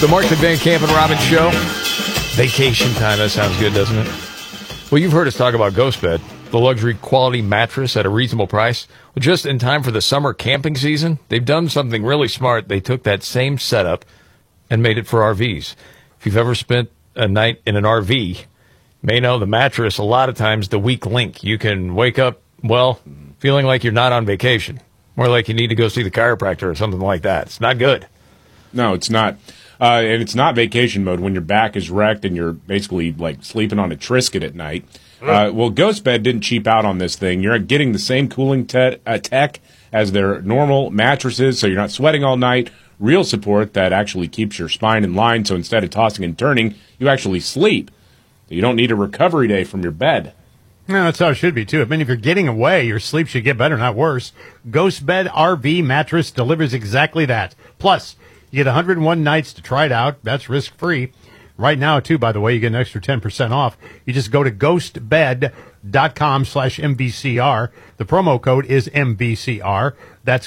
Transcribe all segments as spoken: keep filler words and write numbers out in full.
The Markley Van Camp and Robbins Show. Vacation time. That sounds good, doesn't it? Well, you've heard us talk about GhostBed, the luxury quality mattress at a reasonable price. Well, just in time for the summer camping season, they've done something really smart. They took that same setup and made it for R Vs. If you've ever spent a night in an R V, you may know the mattress, a lot of times, the weak link. You can wake up, well, feeling like you're not on vacation. More like you need to go see the chiropractor or something like that. It's not good. No, it's not. Uh, and it's not vacation mode when your back is wrecked and you're basically like sleeping on a Triscuit at night. Uh, well, GhostBed didn't cheap out on this thing. You're getting the same cooling te- uh, tech as their normal mattresses, so you're not sweating all night. Real support that actually keeps your spine in line, so instead of tossing and turning, you actually sleep. You don't need a recovery day from your bed. No, that's how it should be, too. I mean, if you're getting away, your sleep should get better, not worse. GhostBed R V mattress delivers exactly that. Plus, you get one hundred one nights to try it out. That's risk-free. Right now, too, by the way, you get an extra ten percent off. You just go to ghostbed.com slash MVCR. The promo code is M V C R. That's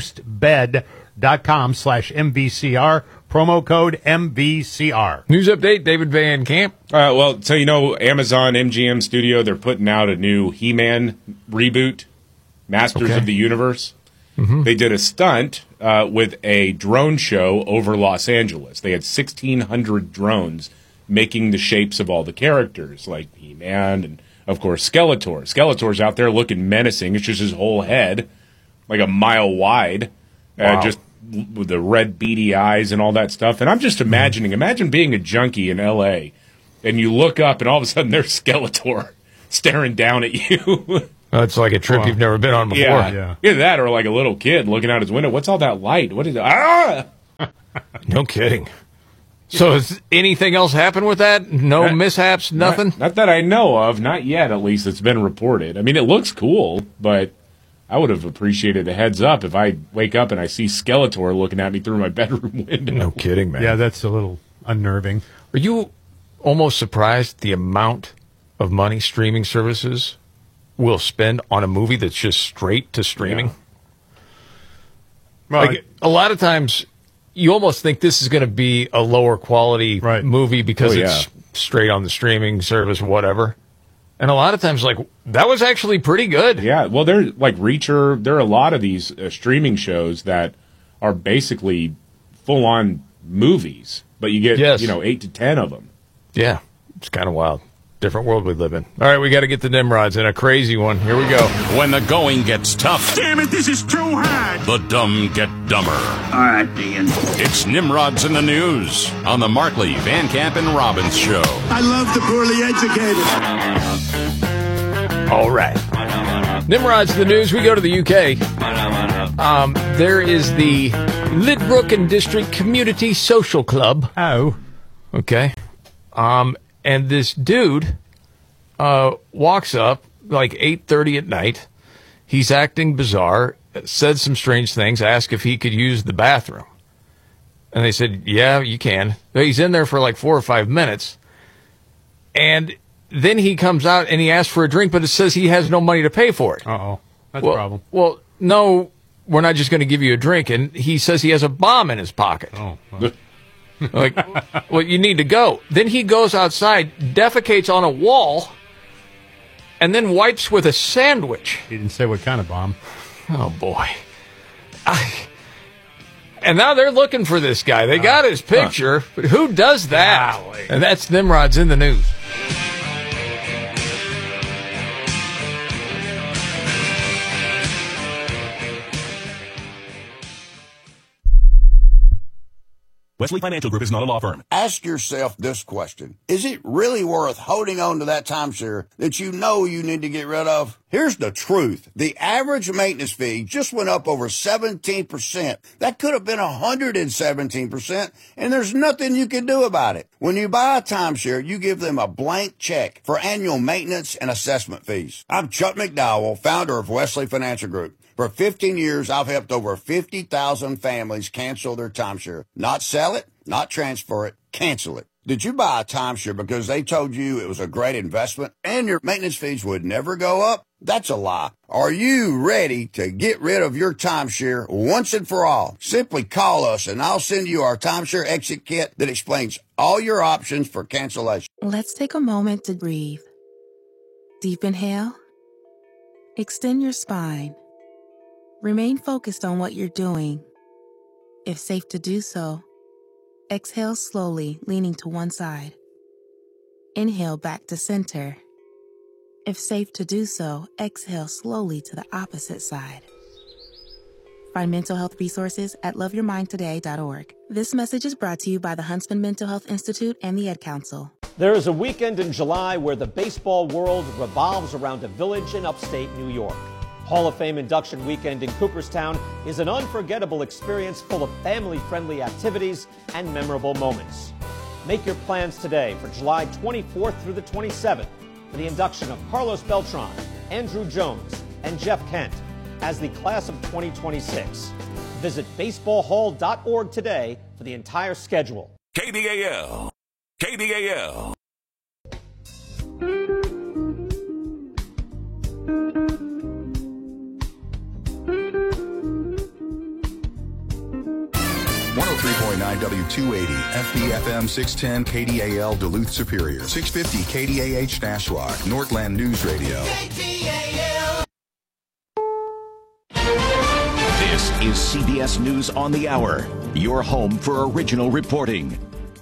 ghostbed.com slash MVCR. Promo code M V C R. News update, David Van Camp. Uh, well, so you know, Amazon M G M Studio, they're putting out a new He-Man reboot, Masters Okay. of the Universe. Mm-hmm. They did a stunt uh, with a drone show over Los Angeles. They had sixteen hundred drones making the shapes of all the characters, like He-Man and, of course, Skeletor. Skeletor's out there looking menacing. It's just his whole head, like a mile wide, Wow. uh, just with the red beady eyes and all that stuff. And I'm just imagining, imagine being a junkie in L A and you look up and all of a sudden there's Skeletor staring down at you. That's like a trip Wow. you've never been on before. Yeah, Yeah. Either that or like a little kid looking out his window. What's all that light? What is it? Ah! No kidding. So has anything else happened with that? No Not- mishaps? Nothing? Not, not that I know of. Not yet, at least. It's been reported. I mean, it looks cool, but I would have appreciated a heads up if I wake up and I see Skeletor looking at me through my bedroom window. No kidding, man. Yeah, that's a little unnerving. Are you almost surprised the amount of money streaming services will spend on a movie that's just straight to streaming? Yeah. Well, Like, a lot of times, you almost think this is going to be a lower quality Right. movie because Oh, it's yeah. straight on the streaming service, whatever. And a lot of times, like, that was actually pretty good. Yeah, well, there's like Reacher. There are a lot of these uh, streaming shows that are basically full-on movies, but you get, Yes. you know, eight to ten of them. Yeah, it's kind of wild. Different world we live in. All right, we got to get the Nimrods in a crazy one. Here we go. When the going gets tough, Damn it, this is too hard. the dumb get dumber. All right, Dean. It's Nimrods in the News on the Markley, Van Camp, and Robbins Show. I love the poorly educated. All right. Nimrod's the news. We go to the U K. Um, there is the Lidbrook and District Community Social Club. oh, Okay. Um, and this dude uh, walks up like eight thirty at night. He's acting bizarre, said some strange things, asked if he could use the bathroom. And they said, yeah, you can. He's in there for like four or five minutes. And then he comes out and he asks for a drink, but it says he has no money to pay for it. uh-oh. That's well, a problem. Well, no, we're not just going to give you a drink. And he says he has a bomb in his pocket. Oh, well. Like, well, you need to go. Then he goes outside, defecates on a wall, and then wipes with a sandwich. He didn't say what kind of bomb. Oh, boy. I, and now they're looking for this guy. They got his picture, but who does that? Golly. And that's Nimrod's in the news. Wesley Financial Group is not a law firm. Ask yourself this question. Is it really worth holding on to that timeshare that you know you need to get rid of? Here's the truth. The average maintenance fee just went up over seventeen percent. That could have been one hundred seventeen percent, and there's nothing you can do about it. When you buy a timeshare, you give them a blank check for annual maintenance and assessment fees. I'm Chuck McDowell, founder of Wesley Financial Group. For fifteen years, I've helped over fifty thousand families cancel their timeshare. Not sell it, not transfer it, cancel it. Did you buy a timeshare because they told you it was a great investment and your maintenance fees would never go up? That's a lie. Are you ready to get rid of your timeshare once and for all? Simply call us and I'll send you our timeshare exit kit that explains all your options for cancellation. Let's take a moment to breathe. Deep inhale. Extend your spine. Remain focused on what you're doing. If safe to do so, exhale slowly, leaning to one side. Inhale back to center. If safe to do so, exhale slowly to the opposite side. Find mental health resources at love your mind today dot org. This message is brought to you by the Huntsman Mental Health Institute and the Ad Council. There is a weekend in July where the baseball world revolves around a village in upstate New York. Hall of Fame induction weekend in Cooperstown is an unforgettable experience full of family-friendly activities and memorable moments. Make your plans today for July twenty-fourth through the twenty-seventh for the induction of Carlos Beltran, Andrew Jones, and Jeff Kent as the class of twenty twenty-six. Visit baseball hall dot org today for the entire schedule. K D A L. K D A L. one oh three point nine W two eighty, F B F M six ten K D A L Duluth Superior, six fifty K D A H Nashua, Northland News Radio. K D A L. This is C B S News on the Hour, your home for original reporting.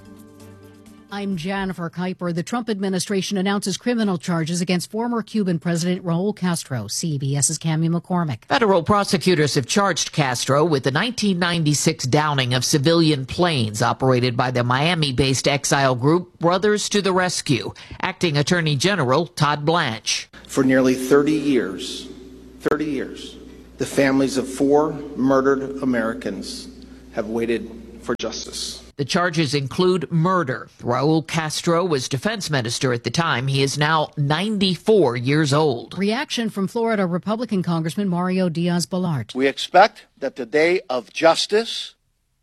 I'm Jennifer Kuiper. The Trump administration announces criminal charges against former Cuban President Raul Castro. CBS's Cammie McCormick. Federal prosecutors have charged Castro with the nineteen ninety-six downing of civilian planes operated by the Miami-based exile group Brothers to the Rescue. Acting Attorney General Todd Blanche. For nearly thirty years, thirty years, the families of four murdered Americans have waited for justice. The charges include murder. Raul Castro was defense minister at the time. He is now ninety-four years old. Reaction from Florida Republican Congressman Mario Diaz-Balart. We expect that the day of justice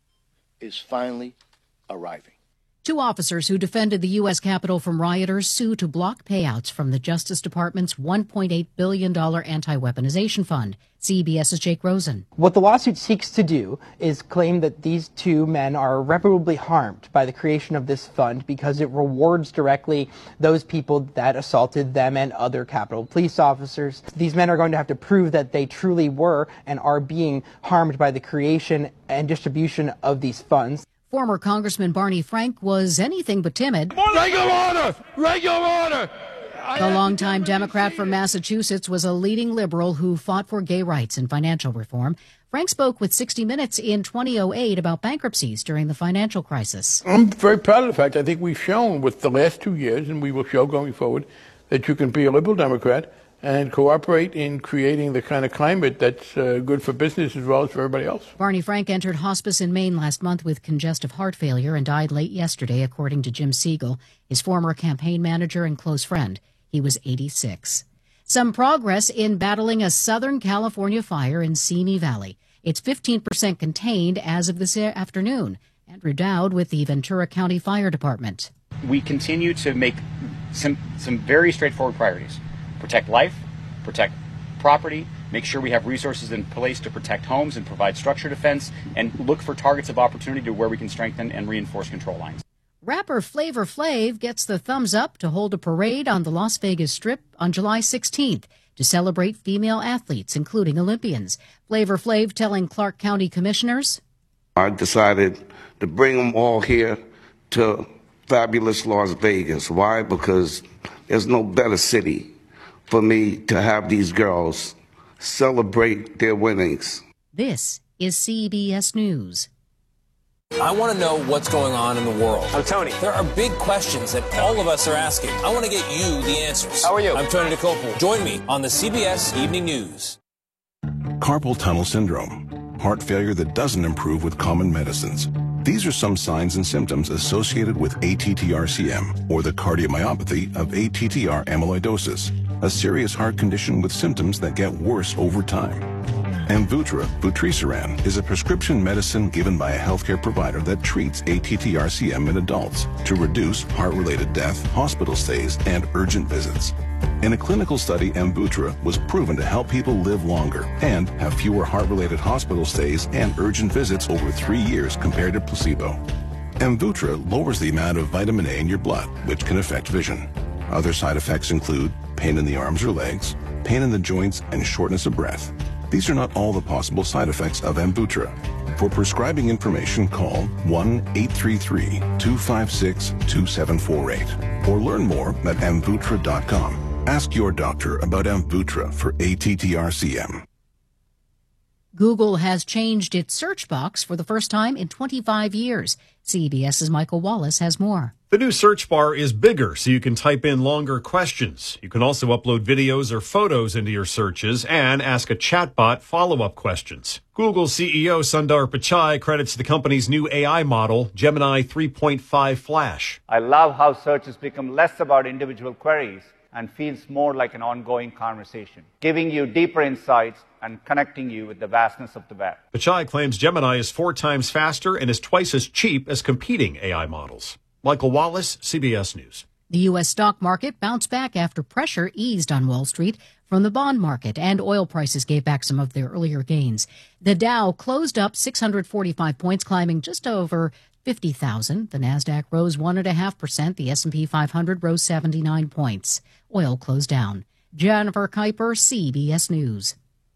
is finally arriving. Two officers who defended the U S Capitol from rioters sue to block payouts from the Justice Department's one point eight billion dollars anti-weaponization fund. CBS's Jake Rosen. What the lawsuit seeks to do is claim that these two men are irreparably harmed by the creation of this fund because it rewards directly those people that assaulted them and other Capitol police officers. These men are going to have to prove that they truly were and are being harmed by the creation and distribution of these funds. Former Congressman Barney Frank was anything but timid. Regular order! Regular order! The longtime Democrat from Massachusetts was a leading liberal who fought for gay rights and financial reform. Frank spoke with sixty minutes in two thousand eight about bankruptcies during the financial crisis. I'm very proud of the fact I think we've shown with the last two years, and we will show going forward, that you can be a liberal Democrat and cooperate in creating the kind of climate that's uh, good for business as well as for everybody else. Barney Frank entered hospice in Maine last month with congestive heart failure and died late yesterday, according to Jim Siegel, his former campaign manager and close friend. He was eighty-six. Some progress in battling a Southern California fire in Simi Valley. It's fifteen percent contained as of this afternoon. Andrew Dowd with the Ventura County Fire Department. We continue to make some, some very straightforward priorities. Protect life, protect property, make sure we have resources in place to protect homes and provide structure defense, and look for targets of opportunity to where we can strengthen and reinforce control lines. Rapper Flavor Flav gets the thumbs up to hold a parade on the Las Vegas Strip on July sixteenth to celebrate female athletes, including Olympians. Flavor Flav telling Clark County commissioners, I decided to bring them all here to fabulous Las Vegas. Why? Because there's no better city for me to have these girls celebrate their winnings. This is C B S News. I want to know what's going on in the world. I'm Tony. There are big questions that all of us are asking. I want to get you the answers. How are you? I'm Tony DeCopel. Join me on the C B S Evening News. Carpal tunnel syndrome, heart failure that doesn't improve with common medicines. These are some signs and symptoms associated with A T T R C M, or the cardiomyopathy of A T T R amyloidosis, a serious heart condition with symptoms that get worse over time. Amvuttra vutrisiran is a prescription medicine given by a healthcare provider that treats A T T R C M in adults to reduce heart-related death, hospital stays, and urgent visits. In a clinical study, Amvuttra was proven to help people live longer and have fewer heart-related hospital stays and urgent visits over three years compared to placebo. Amvuttra lowers the amount of vitamin A in your blood, which can affect vision. Other side effects include pain in the arms or legs, pain in the joints, and shortness of breath. These are not all the possible side effects of Amvuttra. For prescribing information, call one eight three three, two five six, two seven four eight or learn more at amvuttra dot com. Ask your doctor about Amvuttra for A T T R C M. Google has changed its search box for the first time in twenty-five years. CBS's Michael Wallace has more. The new search bar is bigger, so you can type in longer questions. You can also upload videos or photos into your searches and ask a chatbot follow-up questions. Google C E O Sundar Pichai credits the company's new A I model, Gemini three point five Flash. I love how search has become less about individual queries and feels more like an ongoing conversation, giving you deeper insights and connecting you with the vastness of the web. Pichai claims Gemini is four times faster and is twice as cheap as competing A I models. Michael Wallace, C B S News. The U S stock market bounced back after pressure eased on Wall Street from the bond market, and oil prices gave back some of their earlier gains. The Dow closed up six hundred forty-five points, climbing just over fifty thousand. The Nasdaq rose one point five percent. The S and P five hundred rose seventy-nine points. Oil closed down. Jennifer Kuiper, C B S News.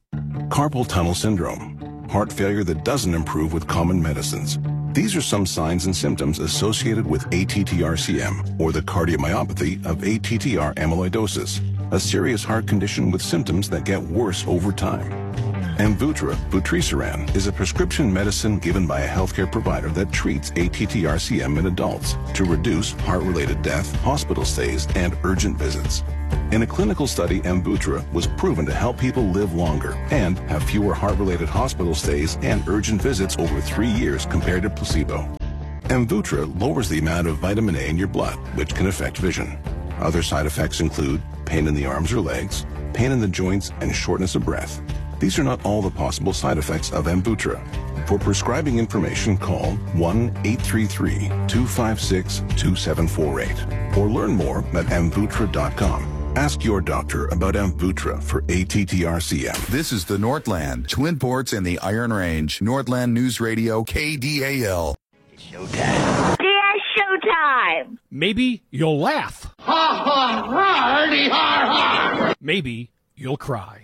Carpal tunnel syndrome, heart failure that doesn't improve with common medicines. These are some signs and symptoms associated with A T T R C M, or the cardiomyopathy of A T T R amyloidosis, a serious heart condition with symptoms that get worse over time. Amvuttra vutrisiran is a prescription medicine given by a healthcare provider that treats A T T R C M in adults to reduce heart-related death, hospital stays, and urgent visits. In a clinical study, Amvuttra was proven to help people live longer and have fewer heart-related hospital stays and urgent visits over three years compared to placebo. Amvuttra lowers the amount of vitamin A in your blood, which can affect vision. Other side effects include pain in the arms or legs, pain in the joints, and shortness of breath. These are not all the possible side effects of Amvuttra. For prescribing information, call one eight three three, two five six, two seven four eight or learn more at amvuttra dot com. Ask your doctor about Amvuttra for A T T R C M. This is the Northland, Twin Ports and the Iron Range. Northland News Radio, K D A L. It's showtime. Yeah, showtime. Maybe you'll laugh. Ha ha, hardy har har. Maybe you'll cry.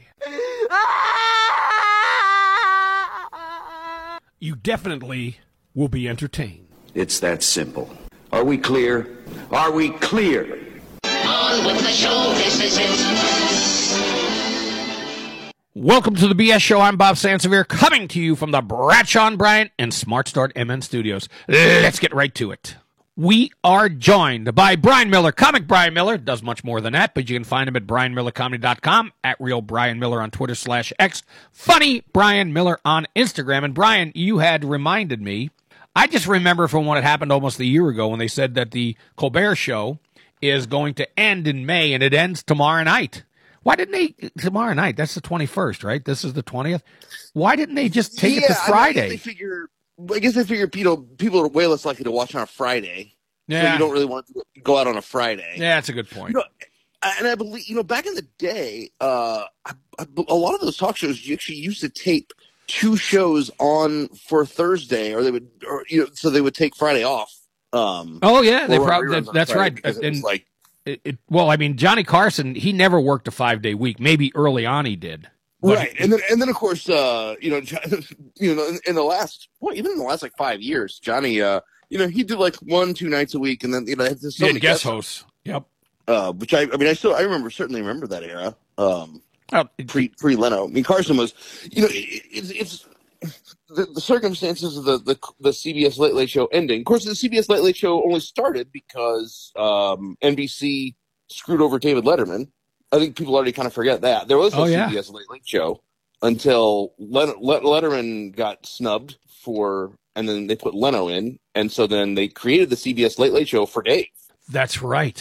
You definitely will be entertained. It's that simple. Are we clear? Are we clear? On with the show, this is it. Welcome to the B S Show. I'm Bob Sansevier, coming to you from the Bradshaw and Bryant and Smart Start M N studios. Let's get right to it. We are joined by Brian Miller. Comic Brian Miller does much more than that, but you can find him at brian miller comedy dot com, at Real Brian Miller on Twitter slash X, Funny Brian Miller on Instagram. And Brian, you had reminded me, I just remember from what had happened almost a year ago when they said that the Colbert Show is going to end in May, and it ends tomorrow night. Why didn't they, tomorrow night, that's the twenty-first, right? This is the twentieth. Why didn't they just take yeah, it to Friday? I, mean, I guess they figure, I guess they figure, you know, people are way less likely to watch on a Friday. Yeah. So you don't really want to go out on a Friday. Yeah, that's a good point. You know, and I believe, you know, back in the day, uh, I, I, a lot of those talk shows, you actually used to tape two shows on for Thursday, or they would, or, you know, so they would take Friday off. Um, oh yeah, they probably that, that's right. And it was like, it, it, well, I mean, Johnny Carson, he never worked a five day week. Maybe early on he did, but right? And then, and then of course, uh, you know, you know, in, in the last, well, even in the last like five years, Johnny, uh, you know, he did like one, two nights a week, and then you know, there's so yeah, many guest hosts. Yep. Uh, which I, I mean, I still, I remember, certainly remember that era. Um, oh, pre pre Leno. I mean, Carson was, you know, it, it's it's. The, the circumstances of the, the the C B S Late Late Show ending. Of course, the C B S Late Late Show only started because um, N B C screwed over David Letterman. I think people already kind of forget that. There was no oh, yeah. C B S Late Late Show until Let, Let, Letterman got snubbed for, and then they put Leno in, and so then they created the C B S Late Late Show for Dave. That's right.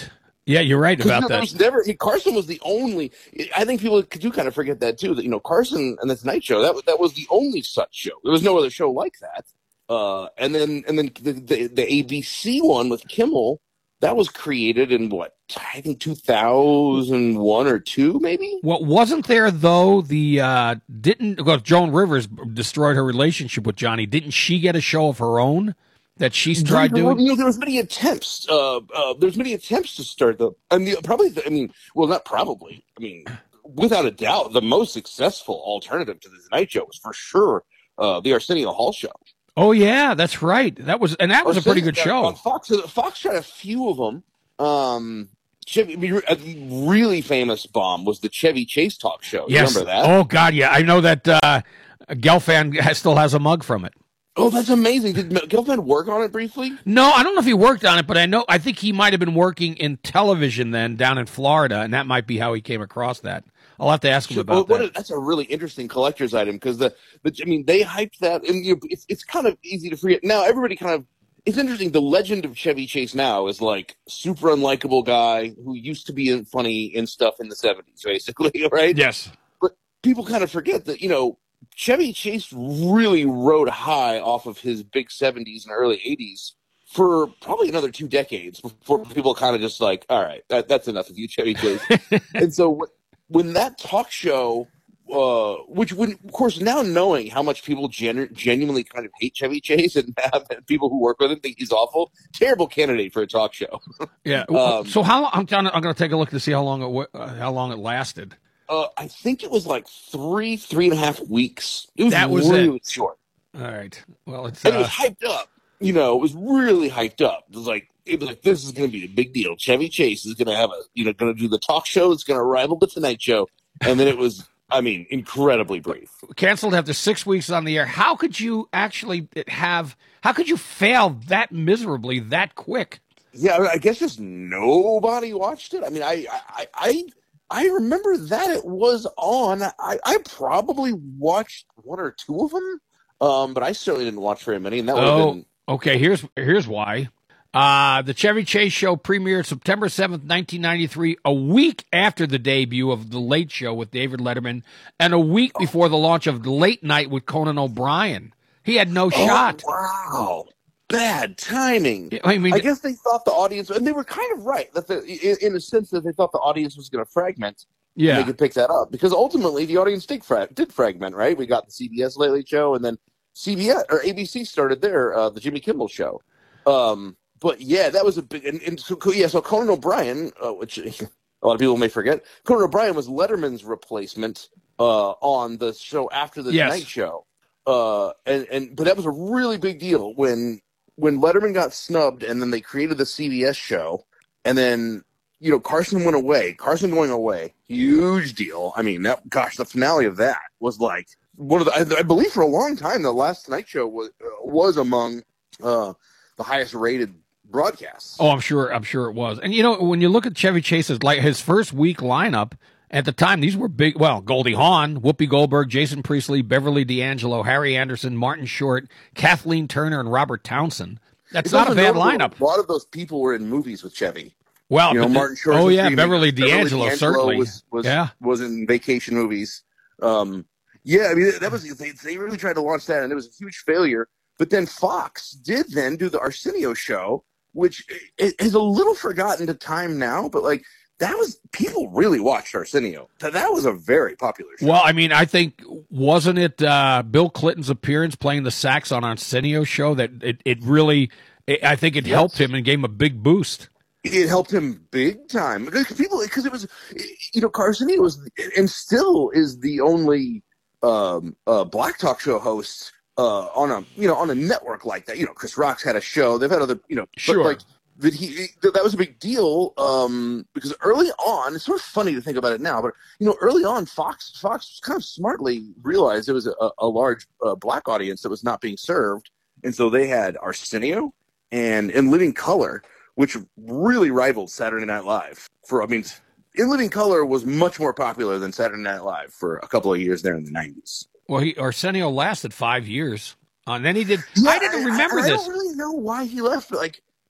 Yeah, you're right about you know, that. There was never Carson was the only. I think people do kind of forget that too. That you know Carson and the Tonight Show that that was the only such show. There was no other show like that. Uh, and then and then the, the the A B C one with Kimmel that was created in what I think two thousand one or two maybe. What wasn't there though? The uh, didn't well, Joan Rivers destroyed her relationship with Johnny. Didn't she get a show of her own that she's tried there, doing? You know, there was many attempts. Uh, uh, there's many attempts to start the. I mean, probably. I mean, well, not probably. I mean, without a doubt, the most successful alternative to the Tonight Show was for sure uh, the Arsenio Hall show. Oh yeah, that's right. That was and that was Arsenio, a pretty good show. Uh, Fox, Fox tried a few of them. Um, Chevy, a really famous bomb was the Chevy Chase talk show. You Yes. remember that? Oh God, yeah. I know that uh, Gelfand has, still has a mug from it. Oh, that's amazing. Did Gelfand work on it briefly? No, I don't know if he worked on it, but I know I think he might have been working in television then down in Florida, and that might be how he came across that. I'll have to ask him Sure. about Well, what that. a- that's a really interesting collector's item because the, the I mean they hyped that and you know, it's it's kind of easy to forget now. Everybody kind of it's interesting. The legend of Chevy Chase now is like super unlikable guy who used to be in funny in stuff in the seventies, basically, right? Yes. But people kind of forget that you know Chevy Chase really rode high off of his big seventies and early eighties for probably another two decades before people kind of just like, all right, that, that's enough of you, Chevy Chase. And so w- when that talk show, uh, which when, of course, now knowing how much people genu- genuinely kind of hate Chevy Chase and have and people who work with him think he's awful, terrible candidate for a talk show. Yeah. Um, so how long? I'm trying to, I'm going to take a look to see how long it wa- uh, how long it lasted. Uh, I think it was like three, three and a half weeks. It was That was really it. short. All right. Well, it's And it uh, was hyped up. You know, it was really hyped up. It was like it was like this is going to be a big deal. Chevy Chase is going to have a you know going to do the talk show. It's going to rival the Tonight Show. And then it was, I mean, incredibly brief. canceled after six weeks on the air. How could you actually have? How could you fail that miserably that quick? Yeah, I, mean, I guess just nobody watched it. I mean, I I I, I remember that it was on. I, I probably watched one or two of them, um, but I certainly didn't watch very many. And that would have Oh, been okay. Here's here's why. Uh, the Chevy Chase Show premiered September seventh, nineteen ninety-three, a week after the debut of The Late Show with David Letterman, and a week before the launch of Late Night with Conan O'Brien. He had no shot. Oh, wow. Bad timing. I mean, I guess they thought the audience, and they were kind of right, that the, in, in a sense that they thought the audience was going to fragment. Yeah. And they could pick that up because ultimately the audience did, fra- did fragment, right? We got the C B S Late Late Show, and then C B S or A B C started their uh, the Jimmy Kimmel Show. Um, but yeah, that was a big, and, and so yeah, so Conan O'Brien, uh, which a lot of people may forget, Conan O'Brien was Letterman's replacement uh, on the show after the Yes. Tonight Show. Uh, and, and but that was a really big deal when when Letterman got snubbed, and then they created the C B S show, and then you know Carson went away. Carson going away, huge deal. I mean, that gosh, the finale of that was like one of the. I, I believe for a long time, the last Tonight Show was uh, was among uh, the highest rated broadcasts. Oh, I'm sure. I'm sure it was. And you know, when you look at Chevy Chase's like his first week lineup at the time, these were big. Well, Goldie Hawn, Whoopi Goldberg, Jason Priestley, Beverly D'Angelo, Harry Anderson, Martin Short, Kathleen Turner, and Robert Townsend. That's It's not a also bad notable, lineup. A lot of those people were in movies with Chevy. Well, you know, but the- Martin Short. oh, was yeah, streaming. Beverly D'Angelo, certainly. was was, Yeah. was in vacation movies. Um, yeah, I mean that was they, they really tried to launch that, and it was a huge failure. But then Fox did then do the Arsenio show, which i- is a little forgotten to time now, but like that was people really watched Arsenio. That that was a very popular show. Well, I mean, I think wasn't it uh, Bill Clinton's appearance playing the sax on Arsenio's show that it, it really, it, I think it Yes. helped him and gave him a big boost. It helped him big time because people because it was you know Arsenio was and still is the only um, uh, black talk show host uh, on a you know on a network like that. You know, Chris Rock's had a show. They've had other you know but Sure. like that he that was a big deal um, because early on it's sort of funny to think about it now, but you know early on Fox Fox kind of smartly realized there was a, a large uh, black audience that was not being served, and so they had Arsenio and In Living Color, which really rivaled Saturday Night Live. For I mean, In Living Color was much more popular than Saturday Night Live for a couple of years there in the nineties. Well, he, Arsenio lasted five years, uh, and then he did. Yeah, I didn't remember I, I this. don't really know why he left. Like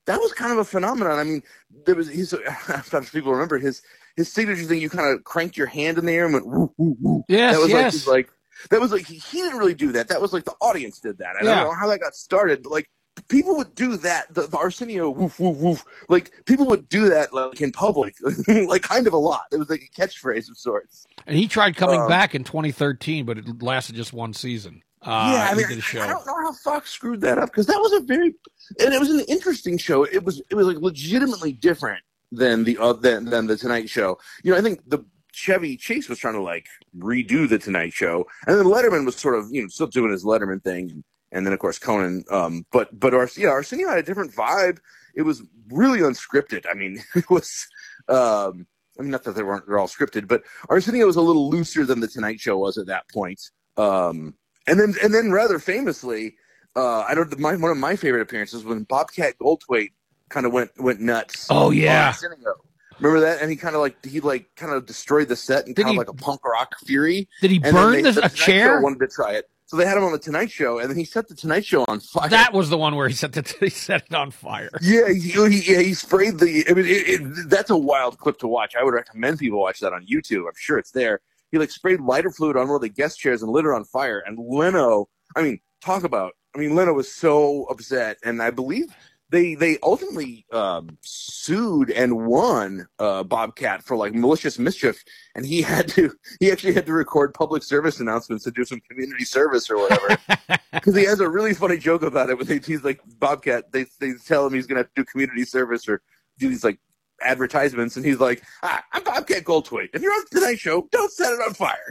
that was kind of a phenomenon. I mean, there was his. Sometimes people remember his his signature thing. You kind of cranked your hand in the air and went woo woo woo. Yes, that was yes. like, his, like that was like he, he didn't really do that. That was like the audience did that. I Yeah. don't know how that got started, but like people would do that. The, the Arsenio woof woof woof. Like people would do that like in public, like kind of a lot. It was like a catchphrase of sorts. And he tried coming Um, back in twenty thirteen, but it lasted just one season. Uh, yeah, I he mean, did a show. I don't know how Fox screwed that up because that was a very, and it was an interesting show. It was, it was like legitimately different than the uh, than than the Tonight Show. You know, I think the Chevy Chase was trying to like redo the Tonight Show, and then Letterman was sort of you know still doing his Letterman thing, and then of course Conan. Um, but but Ars- yeah, Arsenio had a different vibe. It was really unscripted. I mean, it was. Um, I mean, not that they weren't they're all scripted, but Arsenio was a little looser than the Tonight Show was at that point. Um, And then, and then, rather famously, uh, I don't. My, one of my favorite appearances when Bobcat Goldthwait kind of went went nuts. Oh, yeah. on Arsenio. Remember that? And he kind of like he like kind of destroyed the set and Did kind he- of like a punk rock fury. Did he And then burn they- the- the a Tonight chair? Show wanted to try it, so they had him on the Tonight Show, and then he set the Tonight Show on fire. That was the one where he set the, he set it on fire. Yeah, he, he, yeah, he sprayed the. I mean, it, it, that's a wild clip to watch. I would recommend people watch that on YouTube. I'm sure it's there. He like sprayed lighter fluid on one of the guest chairs and lit it on fire. And Leno, I mean, talk about. I mean, Leno was so upset, and I believe they they ultimately um, sued and won uh, Bobcat for like malicious mischief. And he had to. He actually had to record public service announcements to do some community service or whatever. Because he has a really funny joke about it. When they, he's like Bobcat, they they tell him he's gonna have to do community service or do these like advertisements, and he's like, ah, I'm Bobcat Goldthwait. If you're on the Tonight Show, don't set it on fire.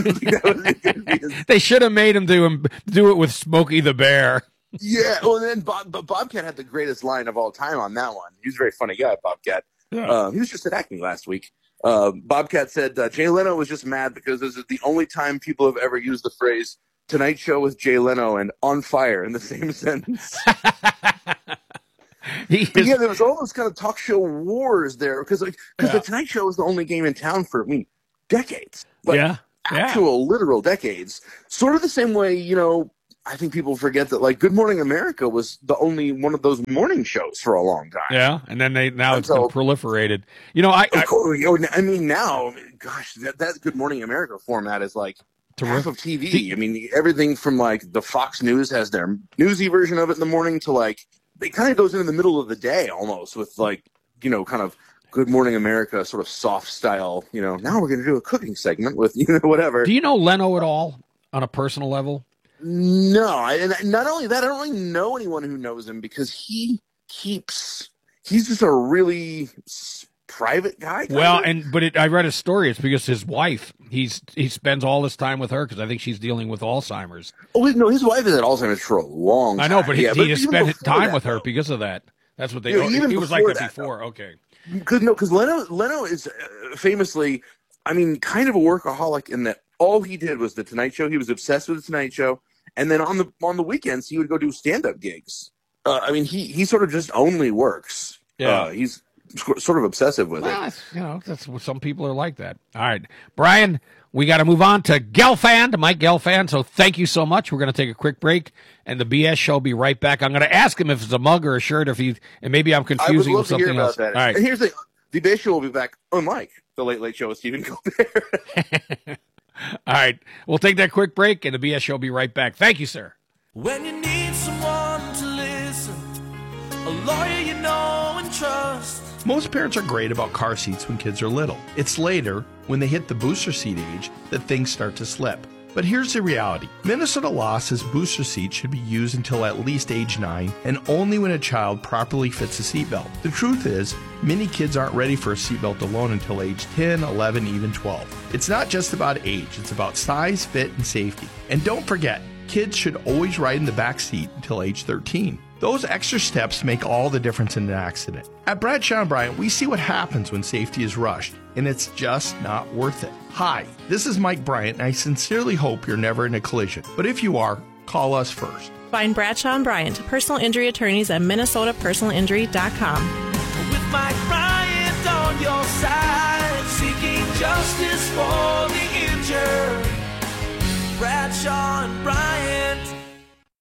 They should have made him do him do it with Smokey the Bear. Yeah, well, and then Bob, but Bobcat had the greatest line of all time on that one. He was a very funny guy, Bobcat. Yeah. Uh, he was just at Acme last week. Uh, Bobcat said uh, Jay Leno was just mad because this is the only time people have ever used the phrase Tonight Show with Jay Leno and on fire in the same sentence. But yeah, there was all those kind of talk show wars there because like, cause Yeah. the Tonight Show was the only game in town for, I mean, decades. Like, Yeah. Yeah. actual literal decades. Sort of the same way, you know, I think people forget that like Good Morning America was the only one of those morning shows for a long time. Yeah, and then they now it's been Until- proliferated. You know, I, I Of course, you know, I mean, now, gosh, that, that Good Morning America format is like half of T V. I mean, everything from like the Fox News has their newsy version of it in the morning to like, it kind of goes into the middle of the day almost with like, you know, kind of Good Morning America sort of soft style, you know, now we're going to do a cooking segment with, you know, whatever. do you know Leno at all on a personal level? No, I, and not only that, I don't really know anyone who knows him because he keeps, he's just a really s- private guy. kinda. Well, and but it, I read a story. It's because his wife. He's he spends all this time with her because I think she's dealing with Alzheimer's. Oh, no, his wife is at Alzheimer's for a long time. I know, but he, yeah, he just even spent before time that, with her because of that. That's what they. Yeah, oh, even he was like before that that, before. Okay. Because no, because Leno Leno is uh, famously, I mean, kind of a workaholic in that all he did was the Tonight Show. He was obsessed with the Tonight Show, and then on the on the weekends he would go do stand up gigs. Uh, I mean, he he sort of just only works. Yeah. uh, he's sort of obsessive with Well, it. that's, you know, that's what some people are like that. All right, Brian, we got to move on to Gelfand, Mike Gelfand. So thank you so much. We're going to take a quick break, and the B S show will be right back. I'm going to ask him if it's a mug or a shirt, or if he, and maybe I'm I would confusing love with to hear something about else. that. All right. And here's the the Bay Show will be back, unlike the Late Late Show with Stephen Colbert. All right, we'll take that quick break, and the B S show will be right back. Thank you, sir. When you need someone to listen, a lawyer you know and trust. Most parents are great about car seats when kids are little. It's later, when they hit the booster seat age, that things start to slip. But here's the reality. Minnesota law says booster seats should be used until at least age nine and only when a child properly fits a seatbelt. The truth is, many kids aren't ready for a seatbelt alone until age ten, eleven, even twelve. It's not just about age, it's about size, fit, and safety. And don't forget, kids should always ride in the back seat until age thirteen. Those extra steps make all the difference in an accident. At Bradshaw and Bryant, we see what happens when safety is rushed, and it's just not worth it. Hi, this is Mike Bryant, and I sincerely hope you're never in a collision. But if you are, call us first. Find Bradshaw and Bryant, personal injury attorneys at minnesota personal injury dot com. With Mike Bryant on your side, seeking justice for the injured. Bradshaw and Bryant.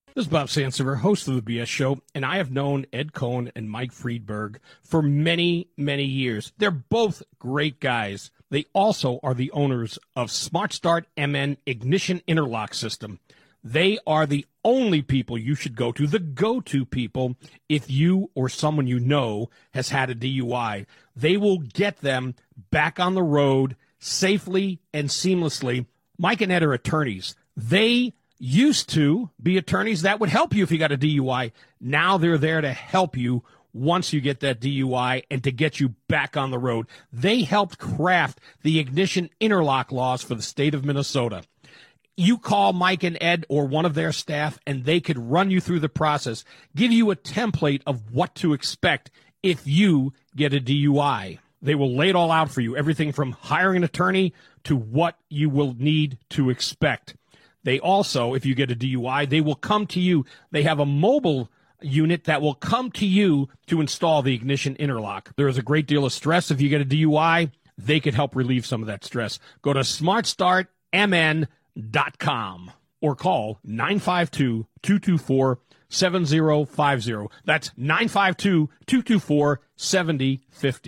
This is Bob Sansevier, host of the B S Show, and I have known Ed Cohen and Mike Friedberg for many, many years. They're both great guys. They also are the owners of Smart Start M N Ignition Interlock System. They are the only people you should go to, the go-to people, if you or someone you know has had a D U I. They will get them back on the road safely and seamlessly. Mike and Ed are attorneys. They used to be attorneys that would help you if you got a D U I. Now they're there to help you once you get that D U I and to get you back on the road. They helped craft the ignition interlock laws for the state of Minnesota. You call Mike and Ed or one of their staff, and they could run you through the process, give you a template of what to expect if you get a D U I. They will lay it all out for you, everything from hiring an attorney to what you will need to expect. They also, if you get a D U I, they will come to you. They have a mobile unit that will come to you to install the ignition interlock. There is a great deal of stress if you get a D U I. They could help relieve some of that stress. Go to smart start m n dot com or call nine five two, two two four, seven zero five zero. That's nine five two, two two four, seven zero five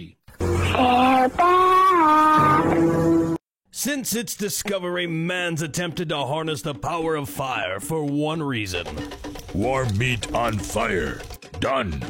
zero. Since its discovery, man's attempted to harness the power of fire for one reason. Warm meat on fire. Done.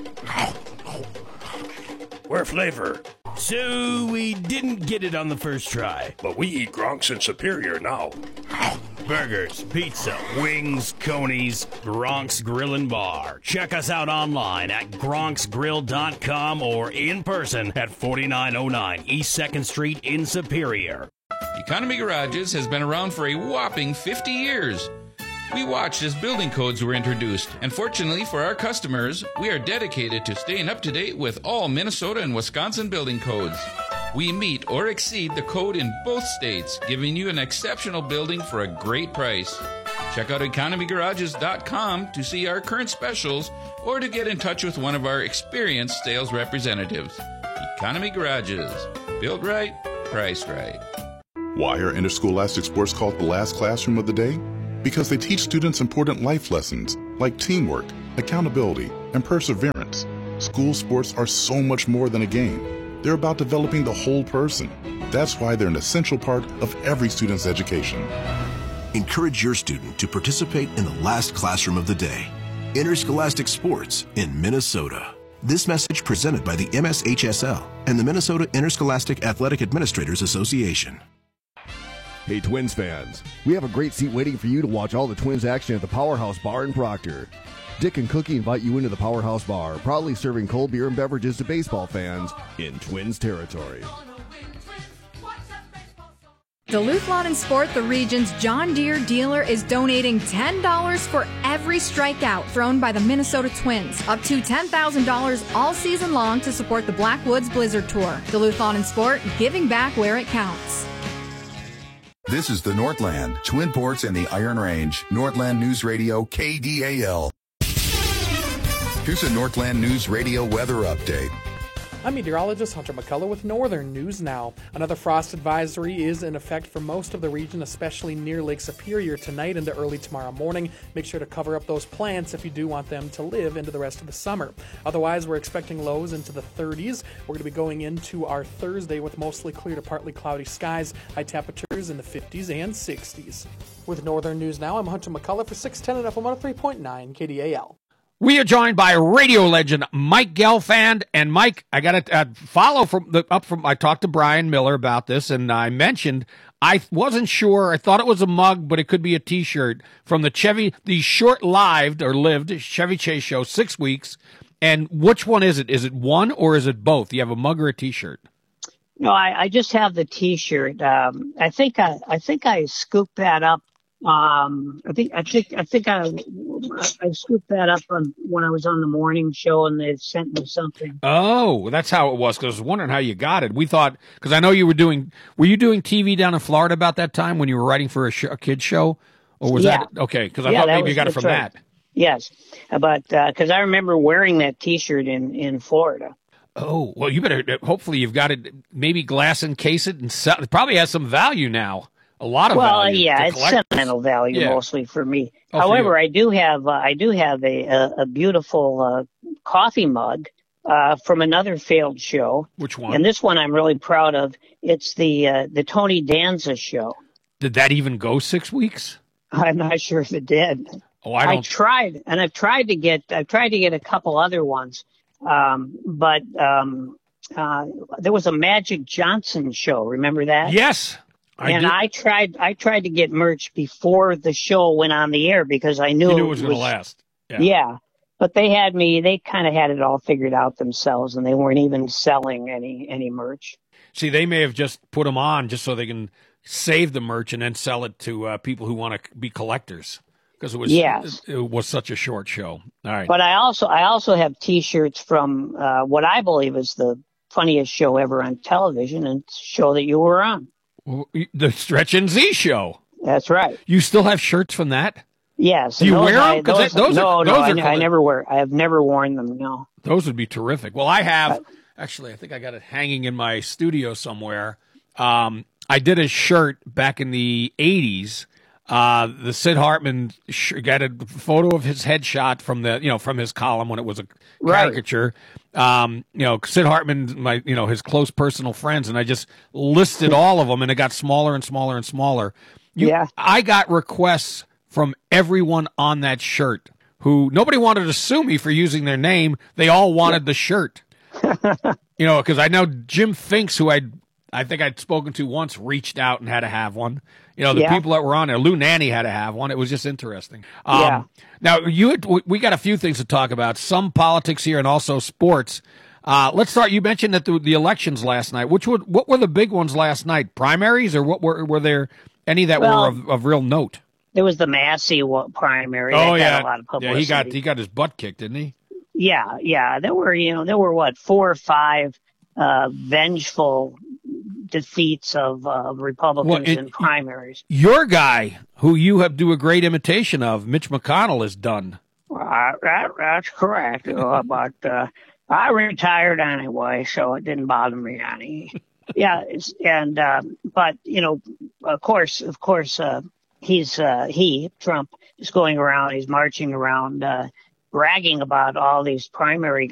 Where flavor? So we didn't get it on the first try. But we eat Gronks in Superior now. Burgers, pizza, wings, conies, Gronk's Grill and Bar. Check us out online at gronks grill dot com or in person at forty-nine oh nine East second Street in Superior. Economy Garages has been around for a whopping fifty years. We watched as building codes were introduced, and fortunately for our customers, we are dedicated to staying up to date with all Minnesota and Wisconsin building codes. We meet or exceed the code in both states, giving you an exceptional building for a great price. Check out economy garages dot com to see our current specials or to get in touch with one of our experienced sales representatives. Economy Garages. Built right, priced right. Why are interscholastic sports called the last classroom of the day? Because they teach students important life lessons like teamwork, accountability, and perseverance. School sports are so much more than a game. They're about developing the whole person. That's why they're an essential part of every student's education. Encourage your student to participate in the last classroom of the day. Interscholastic sports in Minnesota. This message presented by the M S H S L and the Minnesota Interscholastic Athletic Administrators Association. Hey Twins fans, we have a great seat waiting for you to watch all the Twins action at the Powerhouse Bar in Proctor. Dick and Cookie invite you into the Powerhouse Bar, proudly serving cold beer and beverages to baseball fans in Twins territory. Duluth Lawn and Sport, the region's John Deere dealer, is donating ten dollars for every strikeout thrown by the Minnesota Twins, up to ten thousand dollars all season long to support the Blackwoods Blizzard Tour. Duluth Lawn and Sport, giving back where it counts. This is the Northland, Twin Ports, and the Iron Range. Northland News Radio, K D A L. Here's a Northland News Radio weather update. I'm meteorologist Hunter McCullough with Northern News Now. Another frost advisory is in effect for most of the region, especially near Lake Superior tonight into early tomorrow morning. Make sure to cover up those plants if you do want them to live into the rest of the summer. Otherwise, we're expecting lows into the thirties. We're going to be going into our Thursday with mostly clear to partly cloudy skies, high temperatures in the fifties and sixties. With Northern News Now, I'm Hunter McCullough for six ten and F M one oh three point nine K D A L. We are joined by radio legend Mike Gelfand, and Mike, I got to uh, follow from the up from. I talked to Brian Miller about this, and I mentioned I wasn't sure. I thought it was a mug, but it could be a T-shirt from the Chevy, the short-lived or lived Chevy Chase show, six weeks. And which one is it? Is it one or is it both? You have a mug or a T-shirt? No, I, I just have the T-shirt. Um, I think I, I think I scooped that up. Um, I think I think I think I I scooped that up on when I was on the morning show, and they sent me something. Oh, that's how it was. Because I was wondering how you got it. We thought because I know you were doing. Were you doing T V down in Florida about that time when you were writing for a, sh- a kids show, or was yeah. that okay? Because I yeah, thought maybe was, you got it from right. that. Yes, but because uh, I remember wearing that T-shirt in in Florida. Oh well, you better. Hopefully, you've got it. Maybe glass encase it and sell. It probably has some value now. a lot of well, value. yeah, to it's collectors. sentimental value Yeah. mostly for me. Oh, for However, you. I do have uh, I do have a a, a beautiful uh, coffee mug uh, from another failed show. Which one? And this one I'm really proud of. It's the uh, the Tony Danza show. Did that even go six weeks? I'm not sure if it did. Oh, I don't. tried, and I've tried to get I've tried to get a couple other ones, um, but um, uh, there was a Magic Johnson show. Remember that? Yes. I and did. I tried I tried to get merch before the show went on the air because I knew, You knew it was going to last. Yeah. Yeah. But they had me. They kind of had it all figured out themselves, and they weren't even selling any any merch. See, they may have just put them on just so they can save the merch and then sell it to uh, people who want to be collectors because it was Yes. it, it was such a short show. All right. But I also I also have T-shirts from uh, what I believe is the funniest show ever on television, and it's a show that you were on. The Stretch and Z show. That's right. You still have shirts from that? Yes. Do you and those wear I- them? 'Cause Those, that- those no, are- no, those I, are ne- cool. I never wear. I have never worn them. No. Those would be terrific. Well, I have actually. I think I got it hanging in my studio somewhere. Um, I did a shirt back in the eighties. Uh, the Sid Hartman sh- got a photo of his headshot from the you know from his column when it was a Right. caricature. Um, you know, Sid Hartman, my you know his close personal friends, and I just listed all of them, and it got smaller and smaller and smaller. You, Yeah. I got requests from everyone on that shirt who nobody wanted to sue me for using their name. They all wanted the shirt. You know, because I know Jim Finks, who I I think I'd spoken to once, reached out and had to have one. You know, the Yeah. people that were on there, Lou Nanny had to have one. It was just interesting. Um, Yeah. Now, you had, we- we got a few things to talk about, some politics here and also sports. Uh, let's start. You mentioned that the, the elections last night. Which would, what were the big ones last night? Primaries, or what were were there any that Well, were of, of real note? There was the Massey wa- primary. Oh that yeah, got a lot of yeah. publicity. He got he got his butt kicked, didn't he? Yeah, yeah. There were, you know, there were what four or five uh, vengeful defeats of uh, Republicans Well, it- in primaries. Your guy, who you have do a great imitation of, Mitch McConnell, is done. Uh, that, that's correct. Uh, but uh, I retired anyway, so it didn't bother me any. Yeah, it's, and um, but you know, of course, of course, uh, he's uh, he Trump is going around. He's marching around, uh, bragging about all these primary